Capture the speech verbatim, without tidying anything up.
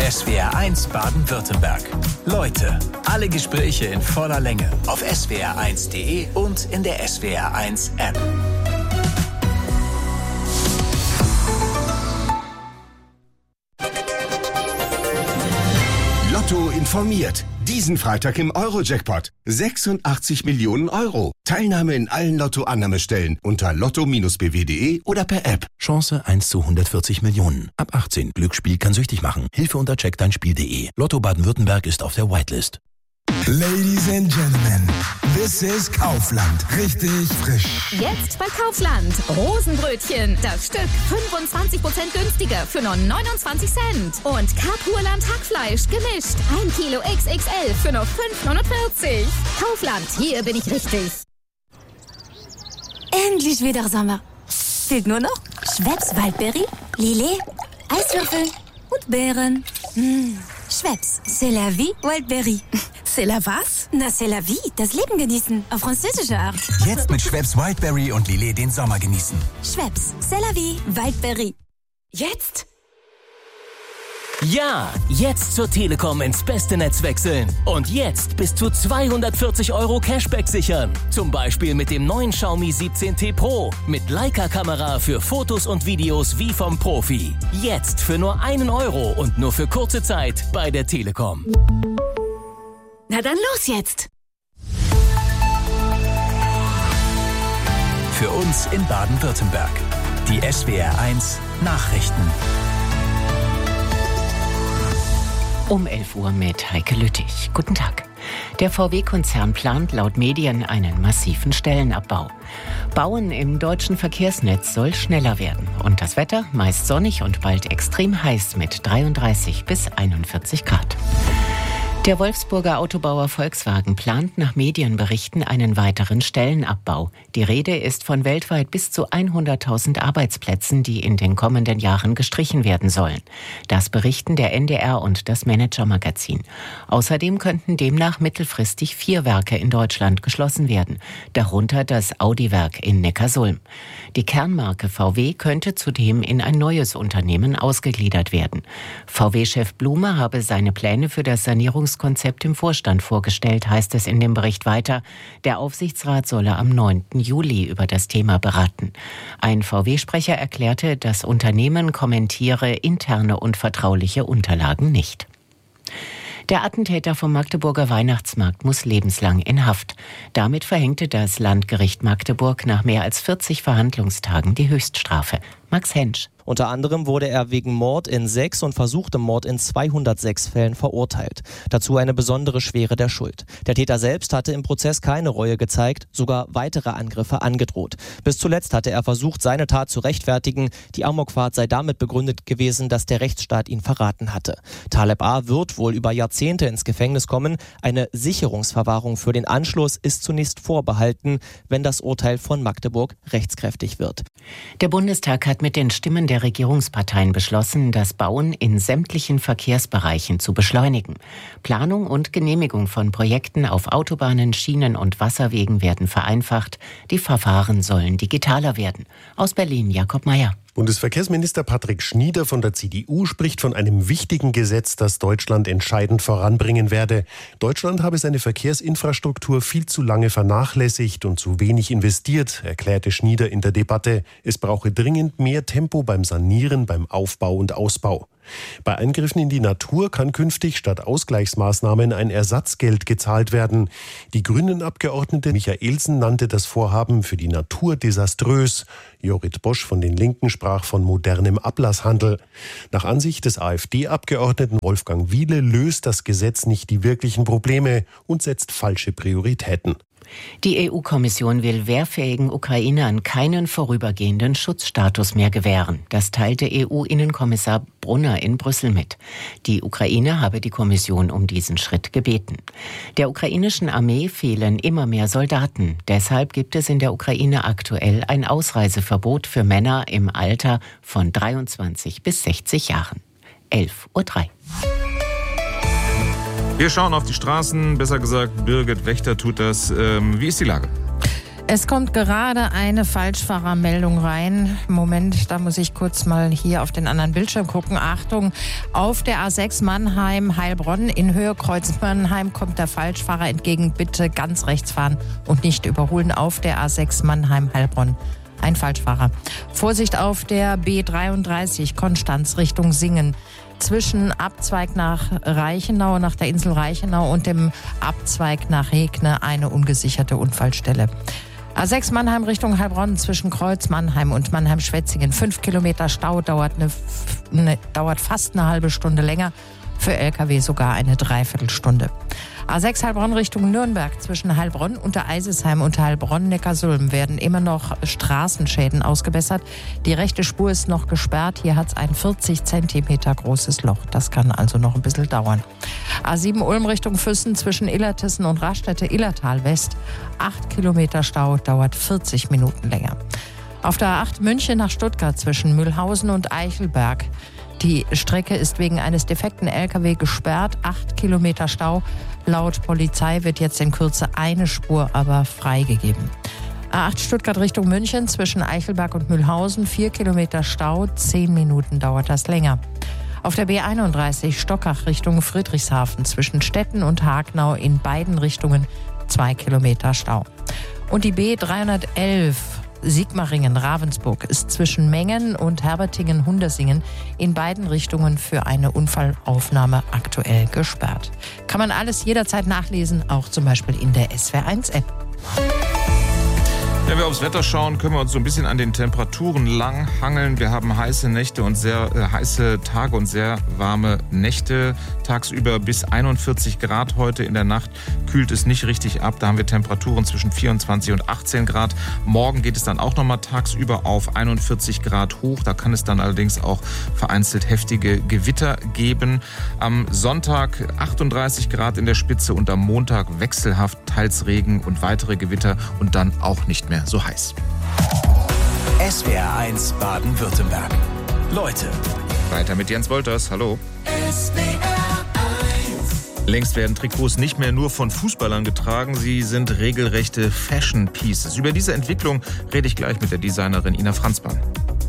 S W R eins Baden-Württemberg. Leute, alle Gespräche in voller Länge auf S W R eins Punkt de und in der S W R eins App. Lotto informiert. Diesen Freitag im Euro-Jackpot. sechsundachtzig Millionen Euro. Teilnahme in allen Lotto-Annahmestellen unter lotto Bindestrich b w punkt de oder per App. Chance eins zu hundertvierzig Millionen. Ab achtzehn. Glücksspiel kann süchtig machen. Hilfe unter check dein Spiel punkt de. Lotto Baden-Württemberg ist auf der Whitelist. Ladies and Gentlemen, this is Kaufland. Richtig frisch. Jetzt bei Kaufland. Rosenbrötchen. Das Stück fünfundzwanzig Prozent günstiger für nur neunundzwanzig Cent. Und Kapurland Hackfleisch gemischt. ein Kilo X X L für nur fünf neunundvierzig. Kaufland, hier bin ich richtig. Endlich wieder Sommer. Fehlt nur noch Schweppes Waldbeere, Lillet, Eiswürfel und Beeren. Mmh. Schweppes, c'est la vie, Wildberry. C'est la was? Na, c'est la vie, das Leben genießen, auf französische Art. Jetzt mit Schweppes Wildberry und Lillet den Sommer genießen. Schweppes, c'est la vie, Wildberry. Jetzt? Ja, jetzt zur Telekom ins beste Netz wechseln. Und jetzt bis zu zweihundertvierzig Euro Cashback sichern. Zum Beispiel mit dem neuen Xiaomi siebzehn T Pro. Mit Leica-Kamera für Fotos und Videos wie vom Profi. Jetzt für nur einen Euro und nur für kurze Zeit bei der Telekom. Na dann los jetzt! Für uns in Baden-Württemberg. Die S W R eins Nachrichten. Um elf Uhr mit Heike Lüttich. Guten Tag. Der V W-Konzern plant laut Medien einen massiven Stellenabbau. Bauen im deutschen Verkehrsnetz soll schneller werden. Und das Wetter meist sonnig und bald extrem heiß mit dreiunddreißig bis einundvierzig Grad. Der Wolfsburger Autobauer Volkswagen plant nach Medienberichten einen weiteren Stellenabbau. Die Rede ist von weltweit bis zu hunderttausend Arbeitsplätzen, die in den kommenden Jahren gestrichen werden sollen. Das berichten der N D R und das Manager-Magazin. Außerdem könnten demnach mittelfristig vier Werke in Deutschland geschlossen werden, darunter das Audi-Werk in Neckarsulm. Die Kernmarke V W könnte zudem in ein neues Unternehmen ausgegliedert werden. V W-Chef Blume habe seine Pläne für das Sanierungs Konzept im Vorstand vorgestellt, heißt es in dem Bericht weiter. Der Aufsichtsrat solle am neunten Juli über das Thema beraten. Ein V W-Sprecher erklärte, das Unternehmen kommentiere interne und vertrauliche Unterlagen nicht. Der Attentäter vom Magdeburger Weihnachtsmarkt muss lebenslang in Haft. Damit verhängte das Landgericht Magdeburg nach mehr als vierzig Verhandlungstagen die Höchststrafe. Max Hensch. Unter anderem wurde er wegen Mord in sechs und versuchtem Mord in zweihundertsechs Fällen verurteilt. Dazu eine besondere Schwere der Schuld. Der Täter selbst hatte im Prozess keine Reue gezeigt, sogar weitere Angriffe angedroht. Bis zuletzt hatte er versucht, seine Tat zu rechtfertigen. Die Amokfahrt sei damit begründet gewesen, dass der Rechtsstaat ihn verraten hatte. Taleb A. wird wohl über Jahrzehnte ins Gefängnis kommen. Eine Sicherungsverwahrung für den Anschluss ist zunächst vorbehalten, wenn das Urteil von Magdeburg rechtskräftig wird. Der Bundestag hat mit den Stimmen der Regierungsparteien beschlossen, das Bauen in sämtlichen Verkehrsbereichen zu beschleunigen. Planung und Genehmigung von Projekten auf Autobahnen, Schienen und Wasserwegen werden vereinfacht. Die Verfahren sollen digitaler werden. Aus Berlin Jakob Mayer. Bundesverkehrsminister Patrick Schnieder von der C D U spricht von einem wichtigen Gesetz, das Deutschland entscheidend voranbringen werde. Deutschland habe seine Verkehrsinfrastruktur viel zu lange vernachlässigt und zu wenig investiert, erklärte Schnieder in der Debatte. Es brauche dringend mehr Tempo beim Sanieren, beim Aufbau und Ausbau. Bei Eingriffen in die Natur kann künftig statt Ausgleichsmaßnahmen ein Ersatzgeld gezahlt werden. Die Grünen-Abgeordnete Michaelsen nannte das Vorhaben für die Natur desaströs. Jorrit Bosch von den Linken sprach von modernem Ablasshandel. Nach Ansicht des AfD-Abgeordneten Wolfgang Wiele löst das Gesetz nicht die wirklichen Probleme und setzt falsche Prioritäten. Die E U-Kommission will wehrfähigen Ukrainern keinen vorübergehenden Schutzstatus mehr gewähren. Das teilte E U-Innenkommissar Brunner in Brüssel mit. Die Ukraine habe die Kommission um diesen Schritt gebeten. Der ukrainischen Armee fehlen immer mehr Soldaten. Deshalb gibt es in der Ukraine aktuell ein Ausreiseverbot für Männer im Alter von dreiundzwanzig bis sechzig Jahren. elf Uhr drei. Wir schauen auf die Straßen, besser gesagt, Birgit Wächter tut das. Ähm, wie ist die Lage? Es kommt gerade eine Falschfahrermeldung rein. Moment, da muss ich kurz mal hier auf den anderen Bildschirm gucken. Achtung, auf der A sechs Mannheim-Heilbronn in Höhe Kreuz Mannheim kommt der Falschfahrer entgegen. Bitte ganz rechts fahren und nicht überholen auf der A sechs Mannheim-Heilbronn. Ein Falschfahrer. Vorsicht auf der B dreiunddreißig Konstanz Richtung Singen. Zwischen Abzweig nach Reichenau, nach der Insel Reichenau und dem Abzweig nach Hegne eine ungesicherte Unfallstelle. A sechs Mannheim Richtung Heilbronn zwischen Kreuz Mannheim und Mannheim-Schwetzingen. Fünf Kilometer Stau, dauert, eine, eine, dauert fast eine halbe Stunde länger. Für L K W sogar eine Dreiviertelstunde. A sechs Heilbronn Richtung Nürnberg zwischen Heilbronn und der Eisesheim und Heilbronn-Neckarsulm werden immer noch Straßenschäden ausgebessert. Die rechte Spur ist noch gesperrt. Hier hat es ein vierzig Zentimeter großes Loch. Das kann also noch ein bisschen dauern. A sieben Ulm Richtung Füssen zwischen Illertissen und Raststätte Illertal West. Acht Kilometer Stau, dauert vierzig Minuten länger. Auf der A acht München nach Stuttgart zwischen Mühlhausen und Eichelberg. Die Strecke ist wegen eines defekten L K W gesperrt. Acht Kilometer Stau. Laut Polizei wird jetzt in Kürze eine Spur aber freigegeben. A acht Stuttgart Richtung München zwischen Eichelberg und Mühlhausen. Vier Kilometer Stau. Zehn Minuten dauert das länger. Auf der B einunddreißig Stockach Richtung Friedrichshafen zwischen Stetten und Hagenau in beiden Richtungen zwei Kilometer Stau. Und die B dreihundertelf Sigmaringen-Ravensburg ist zwischen Mengen und Herbertingen-Hundersingen in beiden Richtungen für eine Unfallaufnahme aktuell gesperrt. Kann man alles jederzeit nachlesen, auch zum Beispiel in der S W R eins App. Wenn wir aufs Wetter schauen, können wir uns so ein bisschen an den Temperaturen lang hangeln. Wir haben heiße Nächte und sehr äh, heiße Tage und sehr warme Nächte. Tagsüber bis einundvierzig Grad heute. In der Nacht kühlt es nicht richtig ab. Da haben wir Temperaturen zwischen vierundzwanzig und achtzehn Grad. Morgen geht es dann auch nochmal tagsüber auf einundvierzig Grad hoch. Da kann es dann allerdings auch vereinzelt heftige Gewitter geben. Am Sonntag achtunddreißig Grad in der Spitze und am Montag wechselhaft teils Regen und weitere Gewitter und dann auch nicht mehr so heiß. S W R eins Baden-Württemberg. Leute. Weiter mit Jens Wolters. Hallo. S W R eins. Längst werden Trikots nicht mehr nur von Fußballern getragen, sie sind regelrechte Fashion Pieces. Über diese Entwicklung rede ich gleich mit der Designerin Ina Franzmann.